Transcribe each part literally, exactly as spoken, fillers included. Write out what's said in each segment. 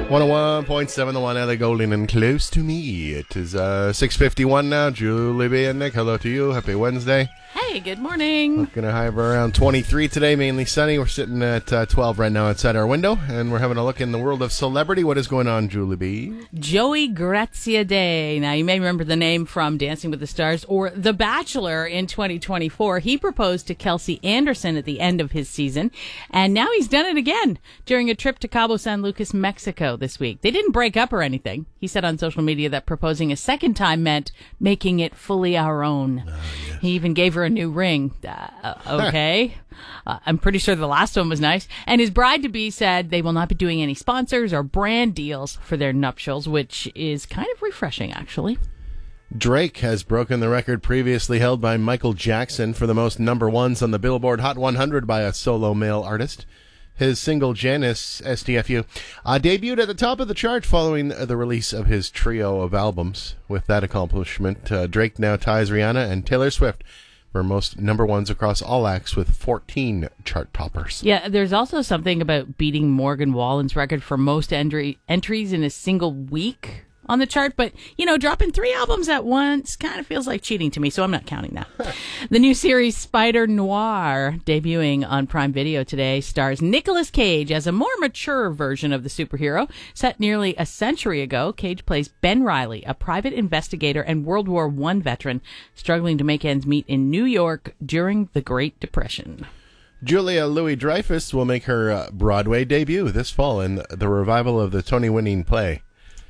one oh one point seven, the one Ellie Golding and close to me. It is uh, six fifty-one now. Julie B and Nick, hello to you. Happy Wednesday. Hey, good morning. We're going to have around twenty-three today, mainly sunny. We're sitting at uh, twelve right now outside our window, and we're having a look in the world of celebrity. What is going on, Julie B? Joey Graziadei. Now, you may remember the name from Dancing with the Stars or The Bachelor in twenty twenty-four. He proposed to Kelsey Anderson at the end of his season, and now he's done it again during a trip to Cabo San Lucas, Mexico this week. They didn't break up or anything. He said on social media that proposing a second time meant making it fully our own. Oh, yes. He even gave her a new ring. Uh, okay. uh, I'm pretty sure the last one was nice. And his bride-to-be said they will not be doing any sponsors or brand deals for their nuptials, which is kind of refreshing, actually. Drake has broken the record previously held by Michael Jackson for the most number ones on the Billboard Hot one hundred by a solo male artist. His single, Janice, S T F U, uh, debuted at the top of the chart following the release of his trio of albums. With that accomplishment, uh, Drake now ties Rihanna and Taylor Swift for most number ones across all acts with fourteen chart toppers. Yeah, there's also something about beating Morgan Wallen's record for most entry- entries in a single week on the chart, but, you know, dropping three albums at once kind of feels like cheating to me, so I'm not counting that. The new series Spider Noir, debuting on Prime Video today, stars Nicolas Cage as a more mature version of the superhero. Set nearly a century ago, Cage plays Ben Reilly, a private investigator and World War One veteran struggling to make ends meet in New York during the Great Depression. Julia Louis-Dreyfus will make her uh, Broadway debut this fall in the revival of the Tony-winning play.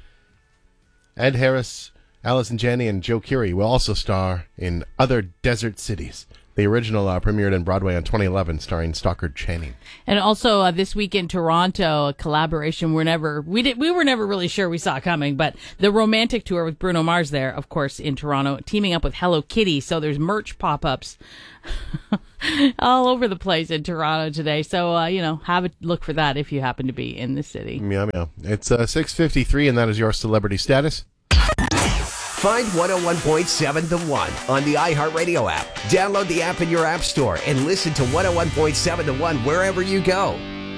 Ed Harris, Allison Janney, and Joe Keery will also star in Other Desert Cities. The original uh, premiered in Broadway in twenty eleven, starring Stockard Channing. And also uh, this week in Toronto, a collaboration we're never we did we were never really sure we saw coming, but the Romantic Tour with Bruno Mars there, of course, in Toronto, teaming up with Hello Kitty. So there's merch pop-ups all over the place in Toronto today. So uh, you know, have a look for that if you happen to be in the city. Yeah, yeah. It's uh, six fifty-three, and that is your celebrity status. Find one oh one point seven The One on the iHeartRadio app. Download the app in your app store and listen to one oh one point seven The One wherever you go.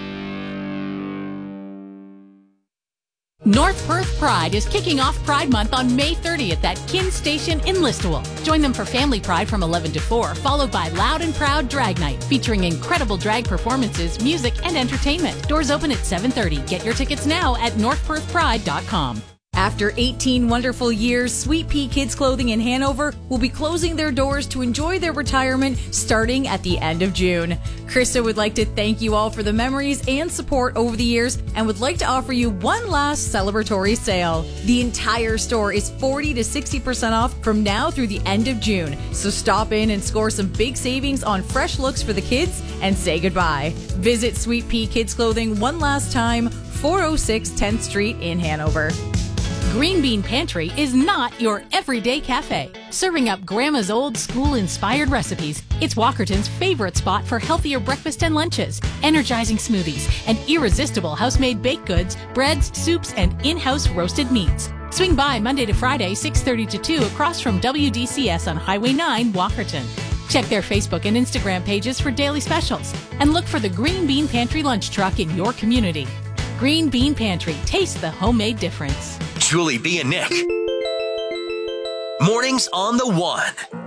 North Perth Pride is kicking off Pride Month on May thirtieth at Kin Station in Listowel. Join them for Family Pride from eleven to four, followed by Loud and Proud Drag Night, featuring incredible drag performances, music, and entertainment. Doors open at seven thirty. Get your tickets now at north perth pride dot com. After eighteen wonderful years, Sweet Pea Kids Clothing in Hanover will be closing their doors to enjoy their retirement starting at the end of June. Krista would like to thank you all for the memories and support over the years and would like to offer you one last celebratory sale. The entire store is forty to sixty percent off from now through the end of June. So stop in and score some big savings on fresh looks for the kids and say goodbye. Visit Sweet Pea Kids Clothing one last time, four oh six tenth Street in Hanover. Green Bean Pantry is not your everyday cafe. Serving up Grandma's old school-inspired recipes, it's Walkerton's favorite spot for healthier breakfast and lunches, energizing smoothies, and irresistible house-made baked goods, breads, soups, and in-house roasted meats. Swing by Monday to Friday, six thirty to two, across from W D C S on Highway nine, Walkerton. Check their Facebook and Instagram pages for daily specials, and look for the Green Bean Pantry lunch truck in your community. Green Bean Pantry, taste the homemade difference. Julie B and Nick. Mornings on the One.